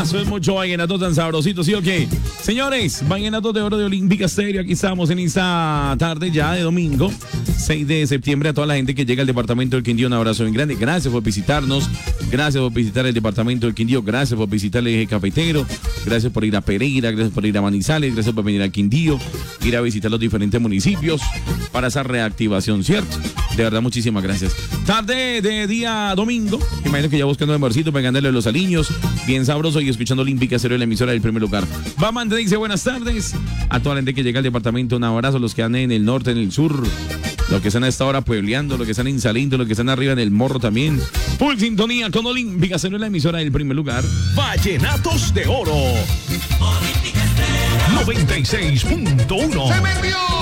Eso es mucho vallenato tan sabrosito, ¿sí o qué? Señores, vallenato de oro de Olímpica Estéreo. Aquí estamos en esta tarde ya de domingo, 6 de septiembre. A toda la gente que llega al departamento del Quindío, un abrazo bien grande. Gracias por visitarnos. Gracias por visitar el departamento del Quindío. Gracias por visitar el eje cafetero. Gracias por ir a Pereira. Gracias por ir a Manizales. Gracias por venir al Quindío. Ir a visitar los diferentes municipios para esa reactivación, ¿cierto? De verdad, muchísimas gracias. Tarde de día domingo. Imagino que ya buscando amorcito para ganarle los aliños. Bien sabroso y escuchando Olímpica Estéreo, la emisora del primer lugar. Vamos, Andrés, dice buenas tardes. A toda la gente que llega al departamento, un abrazo. Los que andan en el norte, en el sur. Los que están a esta hora puebleando, los que están en Salindo, los que están arriba en el Morro también. Full sintonía con Olímpica Estéreo, la emisora del primer lugar. Vallenatos de Oro. 96.1. ¡Se me envió!